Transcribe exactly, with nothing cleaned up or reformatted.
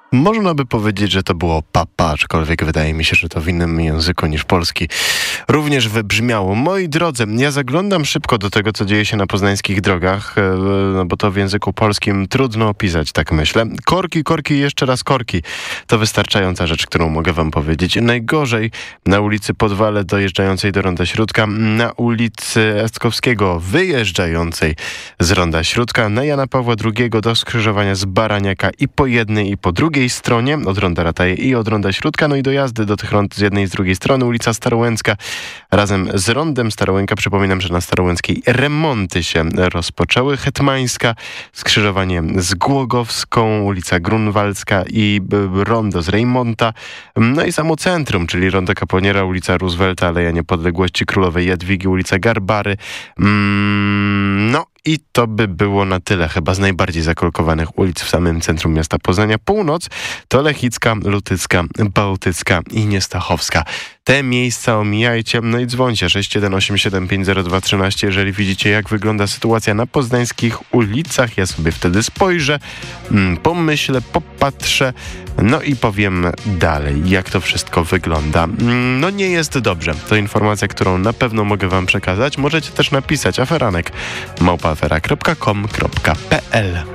Można by powiedzieć, że to było papa, aczkolwiek wydaje mi się, że to w innym języku niż polski również wybrzmiało. Moi drodzy, ja zaglądam szybko do tego, co dzieje się na poznańskich drogach, no bo to w języku polskim trudno opisać, tak myślę. Korki, korki i jeszcze raz korki. To wystarczająca rzecz, którą mogę wam powiedzieć. Najgorzej na ulicy Podwale dojeżdżającej do Ronda Śródka, na ulicy Estkowskiego wyjeżdżającej z Ronda Śródka, na Jana Pawła drugiego do skrzyżowania z Baraniaka i po jednej i po drugiej stronie, od Ronda Rataje i od Ronda Śródka, no i dojazdy do tych rond z jednej i z drugiej strony, ulica Starołęcka razem z rondem Starołęka. Przypominam, że na Starołęckiej remonty się rozpoczęły. Hetmańska, skrzyżowanie z Głogowską, ulica Grunwaldzka i rondo z Rejmonta, no i samo centrum, czyli rondo Kapłaniera, ulica Roosevelta, Aleja Niepodległości, Królowej Jadwigi, ulica Garbary. Mm, no i to by było na tyle chyba z najbardziej zakolkowanych ulic w samym centrum miasta Poznania. Północ to Lechicka, Lutycka, Bałtycka i Niestachowska. Te miejsca omijajcie, no i dzwońcie sześć jeden osiem siedem pięć zero dwa jeden trzy, jeżeli widzicie, jak wygląda sytuacja na poznańskich ulicach. Ja sobie wtedy spojrzę, pomyślę, popatrzę, no i powiem dalej, jak to wszystko wygląda. No nie jest dobrze. To informacja, którą na pewno mogę wam przekazać. Możecie też napisać aferanek małpa afera kropka com kropka p l.